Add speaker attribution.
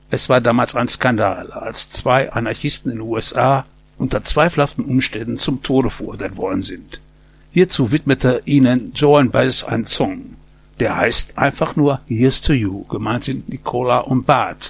Speaker 1: Es war damals ein Skandal, als 2 Anarchisten in den USA unter zweifelhaften Umständen zum Tode verurteilt worden sind. Hierzu widmete ihnen Joan Baez einen Song. Der heißt einfach nur Here's to You, gemeint sind Nicola und Bart.